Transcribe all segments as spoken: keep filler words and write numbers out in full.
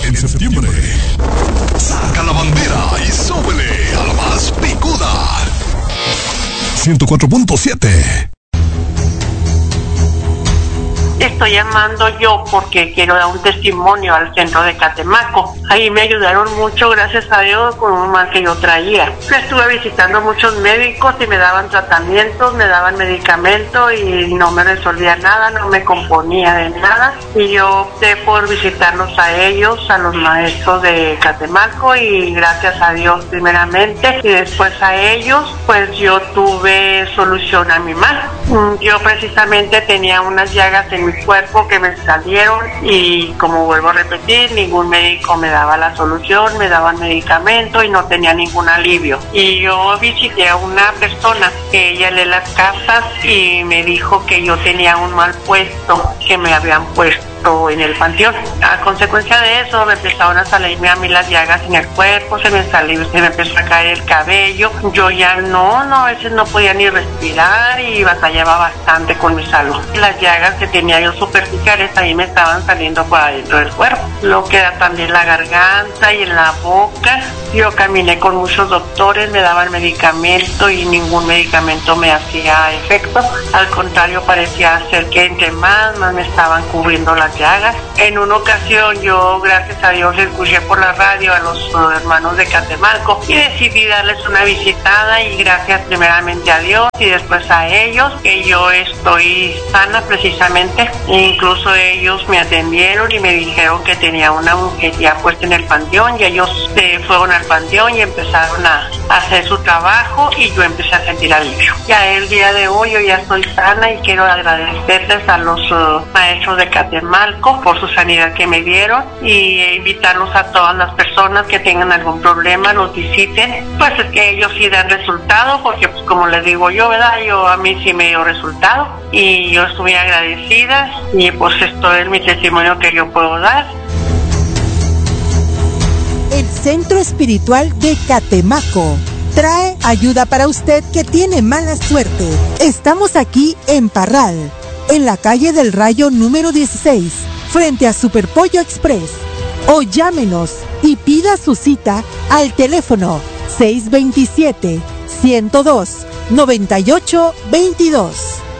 en septiembre. Saca la bandera y súbele a la más picuda. ciento cuatro punto siete. Estoy llamando yo porque quiero dar un testimonio al centro de Catemaco. Ahí me ayudaron mucho, gracias a Dios, con un mal que yo traía. Estuve visitando muchos médicos y me daban tratamientos, me daban medicamento y no me resolvía nada, no me componía de nada. Y yo opté por visitarlos a ellos, a los maestros de Catemaco, y gracias a Dios primeramente, y después a ellos, pues yo tuve solución a mi mal. Yo precisamente tenía unas llagas en mi cuerpo que me salieron y, como vuelvo a repetir, ningún médico me daba la solución, me daban medicamento y no tenía ningún alivio. Y yo visité a una persona que ella lee las cartas y me dijo que yo tenía un mal puesto que me habían puesto en el panteón. A consecuencia de eso me empezaron a salirme a mí las llagas en el cuerpo, se me salió, se me empezó a caer el cabello. Yo ya no, no, a veces no podía ni respirar y batallaba bastante con mi salud. Las llagas que tenía yo superficiales ahí me estaban saliendo por adentro del cuerpo. Lo que era también la garganta y en la boca. Yo caminé con muchos doctores, me daban medicamento y ningún medicamento me hacía efecto. Al contrario, parecía ser que entre más, más me estaban cubriendo las llagas. En una ocasión yo, gracias a Dios, escuché por la radio a los uh, hermanos de Catemaco y decidí darles una visitada, y gracias primeramente a Dios y después a ellos que yo estoy sana precisamente. E incluso ellos me atendieron y me dijeron que tenía una brujería puesta en el panteón, y ellos se fueron al panteón y empezaron a, a hacer su trabajo y yo empecé a sentir alivio. Ya el día de hoy yo ya estoy sana y quiero agradecerles a los uh, maestros de Catemaco por su sanidad que me dieron, y invitarlos a todas las personas que tengan algún problema, los visiten. Pues es que ellos sí dan resultado, porque pues como les digo yo, ¿verdad? Yo a mí sí me dio resultado y yo estoy agradecida, y pues esto es mi testimonio que yo puedo dar. El Centro Espiritual de Catemaco trae ayuda para usted que tiene mala suerte. Estamos aquí en Parral, en la calle del Rayo número dieciséis, frente a Superpollo Express. O llámenos y pida su cita al teléfono seis dos siete, uno cero dos, nueve ocho dos dos.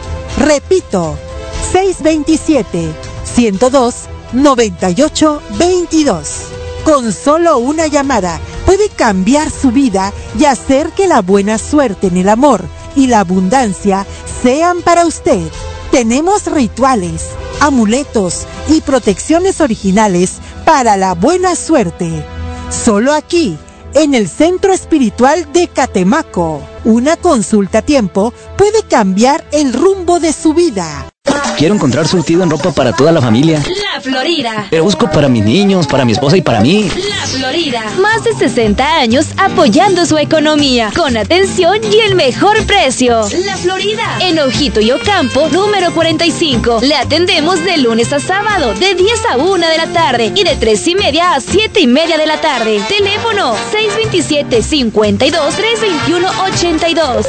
Repito, seis dos siete, uno cero dos, nueve ocho dos dos. Con solo una llamada puede cambiar su vida y hacer que la buena suerte en el amor y la abundancia sean para usted. Tenemos rituales, amuletos y protecciones originales para la buena suerte. Solo aquí, en el Centro Espiritual de Catemaco. Una consulta a tiempo puede cambiar el rumbo de su vida. Quiero encontrar surtido en ropa para toda la familia. La Florida. Pero busco para mis niños, para mi esposa y para mí. La Florida. Más de sesenta años apoyando su economía, con atención y el mejor precio. La Florida. En Ojito y Ocampo, número cuarenta y cinco. Le atendemos de lunes a sábado, de diez a una de la tarde y de tres y media a siete y media de la tarde. Teléfono seis dos siete, cinco dos, tres dos uno, ocho dos.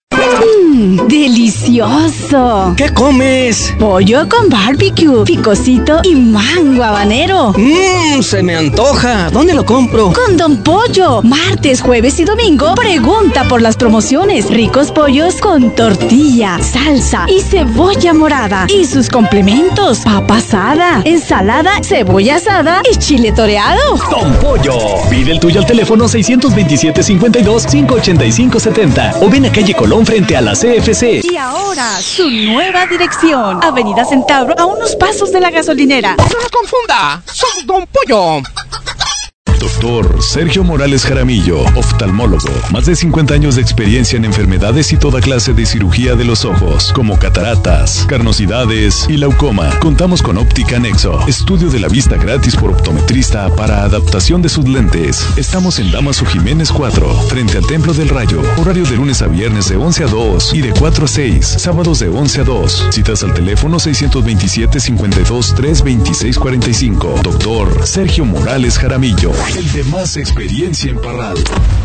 Mmm, delicioso. ¿Qué comes? Pollo con barbecue, picosito y mango habanero. Mmm, se me antoja. ¿Dónde lo compro? Con Don Pollo. Martes, jueves y domingo, pregunta por las promociones. Ricos pollos con tortilla, salsa y cebolla morada. Y sus complementos: papa asada, ensalada, cebolla asada y chile toreado. Don Pollo. Pide el tuyo al teléfono seis dos siete, cinco dos, cinco ocho cinco siete cero o ven a calle Colón frente a la C F C. Y ahora, su nueva dirección: Avenida Centauro, a unos pasos de la gasolinera. ¡No se confunda! ¡Soy Don Pollo! Doctor Sergio Morales Jaramillo, oftalmólogo. Más de cincuenta años de experiencia en enfermedades y toda clase de cirugía de los ojos, como cataratas, carnosidades y glaucoma. Contamos con óptica Nexo, estudio de la vista gratis por optometrista para adaptación de sus lentes. Estamos en Damaso Jiménez cuatro, frente al Templo del Rayo. Horario de lunes a viernes de once a dos y de cuatro a seis. Sábados de once a dos. Citas al teléfono seis dos siete, cinco dos, tres dos seis cuatro cinco. Doctor Sergio Morales Jaramillo, el de más experiencia en Parral.